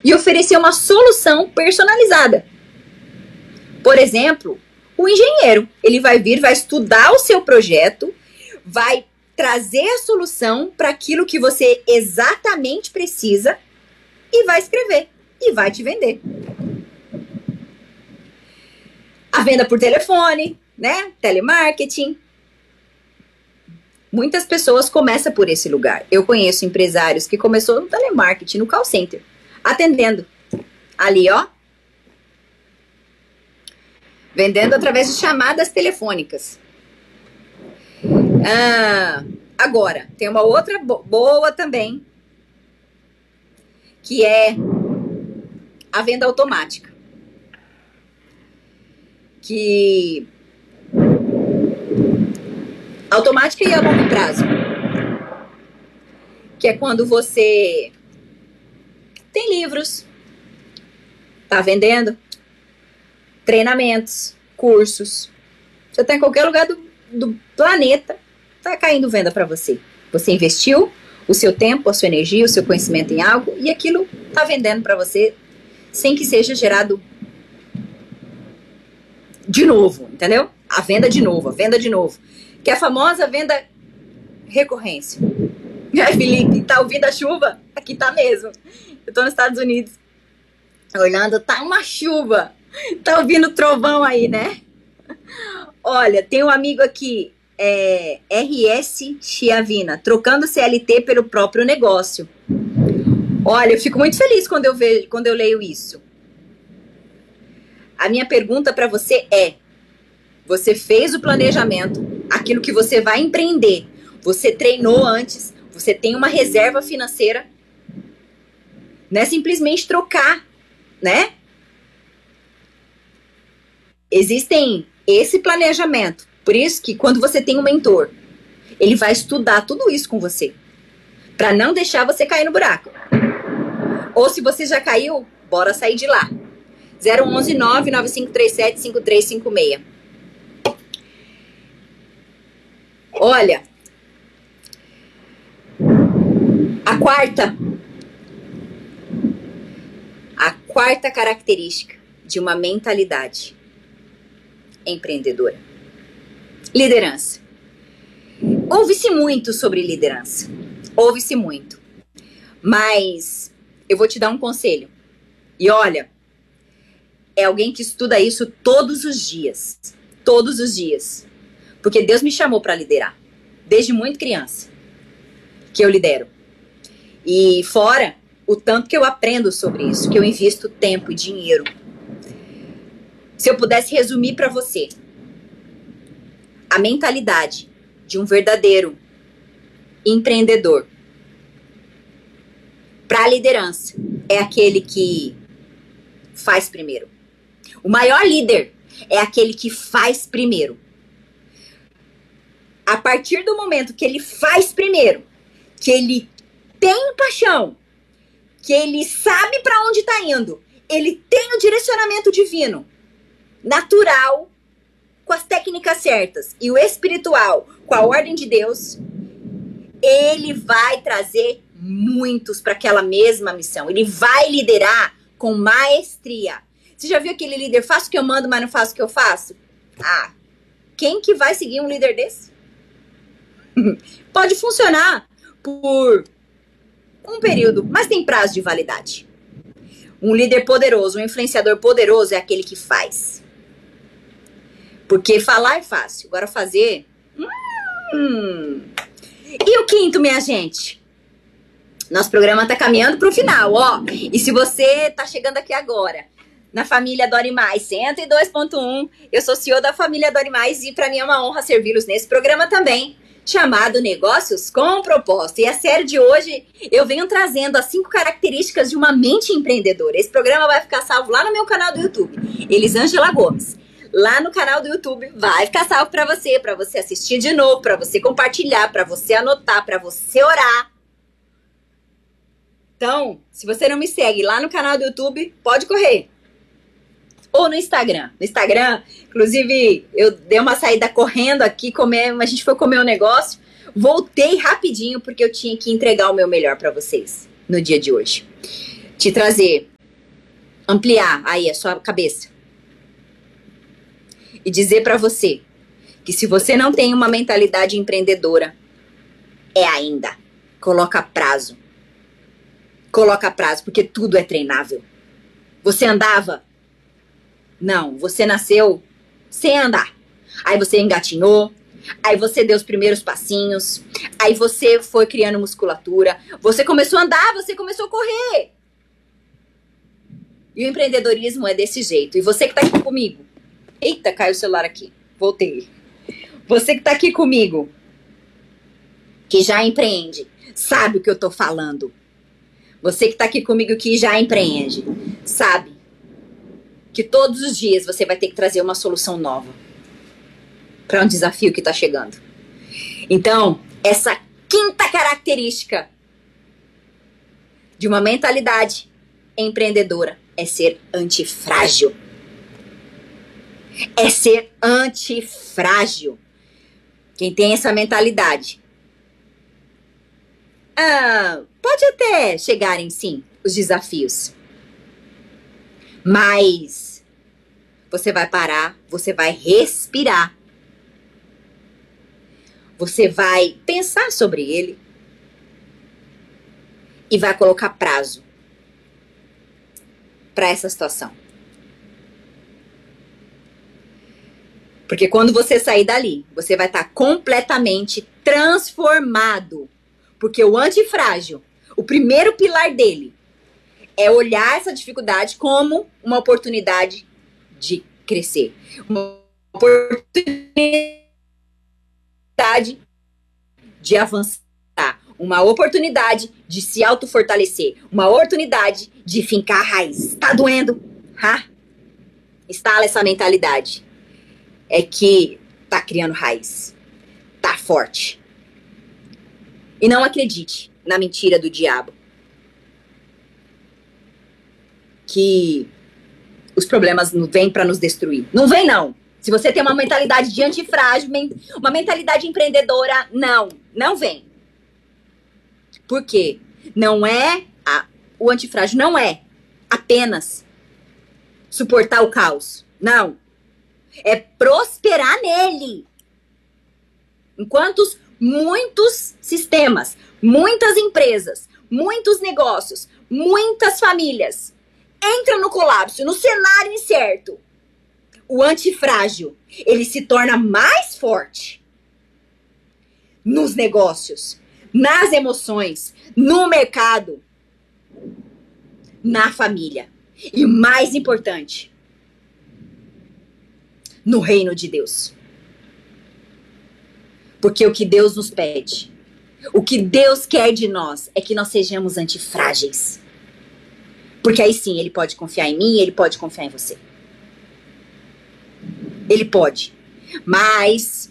e oferecer uma solução personalizada. Por exemplo, o engenheiro, ele vai vir, vai estudar o seu projeto, vai trazer a solução para aquilo que você exatamente precisa e vai escrever e vai te vender. A venda por telefone, né? Telemarketing. Muitas pessoas começam por esse lugar. Eu conheço empresários que começou no telemarketing, no call center, atendendo. Ali, ó. Vendendo através de chamadas telefônicas. Agora, tem uma outra boa também, que é a venda automática. Que automática e a longo prazo. Que é quando você tem livros, tá vendendo, treinamentos, cursos. Você tá em qualquer lugar do planeta, tá caindo venda para você. Você investiu o seu tempo, a sua energia, o seu conhecimento em algo e aquilo tá vendendo para você sem que seja gerado de novo, entendeu? A venda de novo, que é a famosa venda recorrência. Felipe, tá ouvindo a chuva? Aqui tá mesmo. Eu tô nos Estados Unidos. Orlando, tá uma chuva. Tá ouvindo trovão aí, né? Olha, tem um amigo aqui, RS Chiavina, trocando CLT pelo próprio negócio. Olha, eu fico muito feliz quando eu leio isso. A minha pergunta para você é: você fez o planejamento, aquilo que você vai empreender, você treinou antes, você tem uma reserva financeira, não é simplesmente trocar, né? Existem esse planejamento. Por isso que quando você tem um mentor, ele vai estudar tudo isso com você, para não deixar você cair no buraco. Ou se você já caiu, bora sair de lá. 011 99537 5356. Olha, a quarta característica de uma mentalidade empreendedora: liderança. Ouve-se muito sobre liderança. Ouve-se muito. Mas eu vou te dar um conselho. E olha, é alguém que estuda isso todos os dias. Todos os dias. Porque Deus me chamou para liderar. Desde muito criança que eu lidero. E fora o tanto que eu aprendo sobre isso, que eu invisto tempo e dinheiro. Se eu pudesse resumir para você, a mentalidade de um verdadeiro empreendedor para a liderança é aquele que faz primeiro. O maior líder é aquele que faz primeiro. A partir do momento que ele faz primeiro, que ele tem paixão, que ele sabe para onde está indo, ele tem o direcionamento divino, natural, com as técnicas certas, e o espiritual, com a ordem de Deus, ele vai trazer muitos para aquela mesma missão. Ele vai liderar com maestria. Você já viu aquele líder, faço o que eu mando, mas não faço o que eu faço? Ah, quem que vai seguir um líder desse? Pode funcionar por um período, mas tem prazo de validade. Um líder poderoso, um influenciador poderoso é aquele que faz. Porque falar é fácil, agora fazer... E o quinto, minha gente? Nosso programa tá caminhando pro final, ó. E se você tá chegando aqui agora, na família Dore Mais 102.1, eu sou CEO da família Dore Mais e pra mim é uma honra servi-los nesse programa também, chamado Negócios com Propósito. E a série de hoje eu venho trazendo as 5 características de uma mente empreendedora. Esse programa vai ficar salvo lá no meu canal do YouTube, Elisângela Gomes. Lá no canal do YouTube vai ficar salvo pra você assistir de novo, pra você compartilhar, pra você anotar, pra você orar. Então, se você não me segue lá no canal do YouTube, pode correr. Ou no Instagram. No Instagram, inclusive, eu dei uma saída correndo aqui, a gente foi comer um negócio. Voltei rapidinho, porque eu tinha que entregar o meu melhor pra vocês no dia de hoje. Te trazer ampliar aí a sua cabeça e dizer para você que se você não tem uma mentalidade empreendedora, é ainda. Coloca prazo. Coloca prazo, porque tudo é treinável. Você andava? Não, você nasceu sem andar. Aí você engatinhou, aí você deu os primeiros passinhos, aí você foi criando musculatura, você começou a andar, você começou a correr. E o empreendedorismo é desse jeito. E você que tá aqui comigo. Eita, caiu o celular aqui. Voltei. Você que tá aqui comigo, que já empreende, sabe o que eu tô falando. Você que tá aqui comigo que já empreende, sabe que todos os dias você vai ter que trazer uma solução nova para um desafio que tá chegando. Então, essa quinta característica de uma mentalidade empreendedora é ser antifrágil. É ser antifrágil. Quem tem essa mentalidade pode até chegarem, sim, os desafios. Mas você vai parar, você vai respirar. Você vai pensar sobre ele e vai colocar prazo para essa situação. Porque quando você sair dali, você vai estar completamente transformado. Porque o antifrágil, o primeiro pilar dele é olhar essa dificuldade como uma oportunidade de crescer. Uma oportunidade de avançar. Uma oportunidade de se autofortalecer. Uma oportunidade de fincar a raiz. Tá doendo? Instala essa mentalidade. É que tá criando raiz. Tá forte. E não acredite na mentira do diabo. Que os problemas não vêm para nos destruir. Não vem, não. Se você tem uma mentalidade de antifrágil, uma mentalidade empreendedora, não vem. Por quê? O antifrágil não é apenas suportar o caos. Não. É prosperar nele. Enquanto muitos sistemas, muitas empresas, muitos negócios, muitas famílias entram no colapso, no cenário incerto, o antifrágil, ele se torna mais forte nos negócios, nas emoções, no mercado, na família. E o mais importante, no reino de Deus. Porque o que Deus nos pede, o que Deus quer de nós é que nós sejamos antifrágeis. Porque aí sim, Ele pode confiar em mim, Ele pode confiar em você. Ele pode. Mas,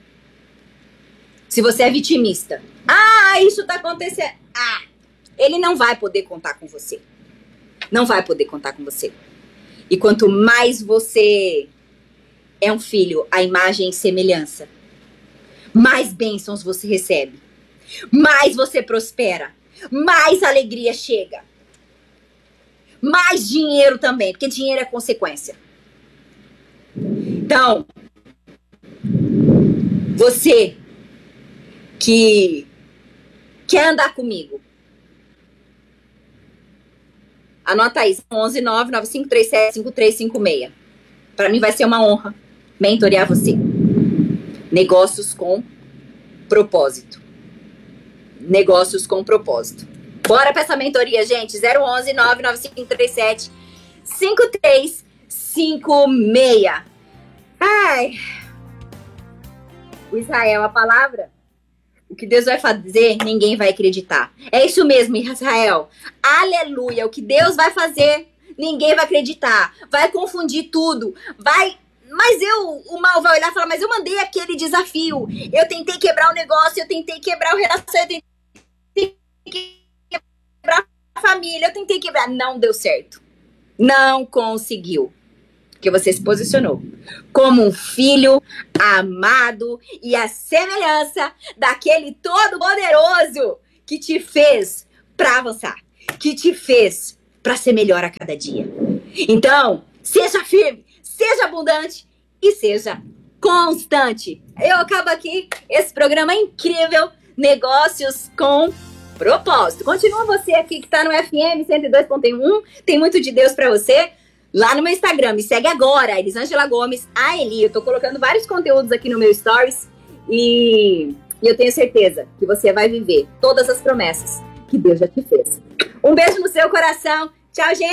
se você é vitimista, isso tá acontecendo. Ele não vai poder contar com você. Não vai poder contar com você. E quanto mais você é um filho à imagem e semelhança, mais bênçãos você recebe, mais você prospera, mais alegria chega, mais dinheiro também, porque dinheiro é consequência. Então, você que quer andar comigo, anota aí, 11995375356. Para mim vai ser uma honra mentorear você. Negócios com propósito. Negócios com propósito. Bora pra essa mentoria, gente. 011-99537-5356. O Israel, a palavra, o que Deus vai fazer, ninguém vai acreditar. É isso mesmo, Israel. Aleluia. O que Deus vai fazer, ninguém vai acreditar. Vai confundir tudo. Mas o mal vai olhar e falar, mas eu mandei aquele desafio. Eu tentei quebrar o negócio, eu tentei quebrar o relação, eu tentei quebrar a família, eu tentei quebrar. Não deu certo. Não conseguiu. Porque você se posicionou como um filho amado e a semelhança daquele todo-poderoso que te fez para avançar, que te fez para ser melhor a cada dia. Então, seja firme, seja abundante e seja constante. Eu acabo aqui esse programa incrível, Negócios com Propósito. Continua você aqui que está no FM 102.1, tem muito de Deus para você. Lá no meu Instagram, me segue agora, Elisângela Gomes, a Eli. Eu tô colocando vários conteúdos aqui no meu Stories e eu tenho certeza que você vai viver todas as promessas que Deus já te fez. Um beijo no seu coração. Tchau, gente.